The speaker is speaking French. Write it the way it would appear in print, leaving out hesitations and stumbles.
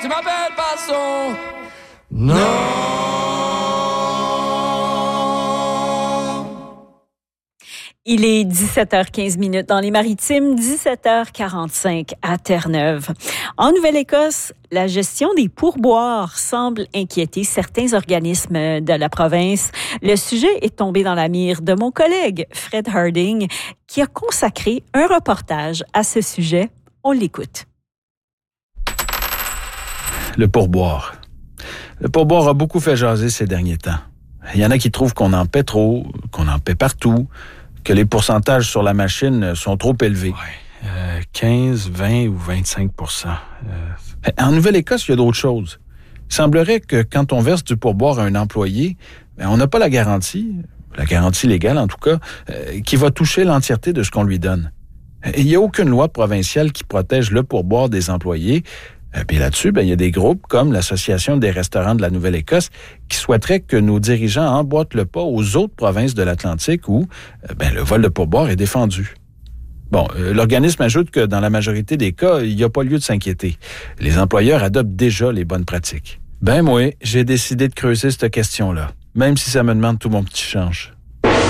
tu m'appelles pas son nom. Il est 17h15 dans les Maritimes, 17h45 à Terre-Neuve. En Nouvelle-Écosse, la gestion des pourboires semble inquiéter certains organismes de la province. Le sujet est tombé dans la mire de mon collègue Fred Harding, qui a consacré un reportage à ce sujet. On l'écoute. Le pourboire. Le pourboire a beaucoup fait jaser ces derniers temps. Il y en a qui trouvent qu'on en paie trop, qu'on en paie partout, que les pourcentages sur la machine sont trop élevés. 15, 20 ou 25%. En Nouvelle-Écosse, il y a d'autres choses. Il semblerait que quand on verse du pourboire à un employé, on n'a pas la garantie légale en tout cas, qui va toucher l'entièreté de ce qu'on lui donne. Il n'y a aucune loi provinciale qui protège le pourboire des employés. Puis là-dessus, il y a des groupes comme l'Association des restaurants de la Nouvelle-Écosse qui souhaiteraient que nos dirigeants emboîtent le pas aux autres provinces de l'Atlantique où le vol de pourboire est défendu. Bon, l'organisme ajoute que dans la majorité des cas, il n'y a pas lieu de s'inquiéter. Les employeurs adoptent déjà les bonnes pratiques. Moi, j'ai décidé de creuser cette question-là, même si ça me demande tout mon petit change.